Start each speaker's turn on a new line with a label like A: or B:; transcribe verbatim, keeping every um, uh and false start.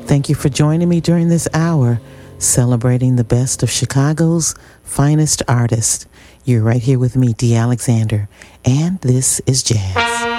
A: Thank you for joining me during this hour, celebrating the best of Chicago's finest artists. You're right here with me, Dee Alexander, and this is Jazz.